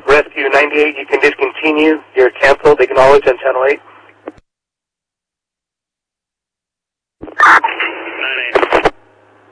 Rescue 98, you can discontinue your canceled, acknowledge on channel 8.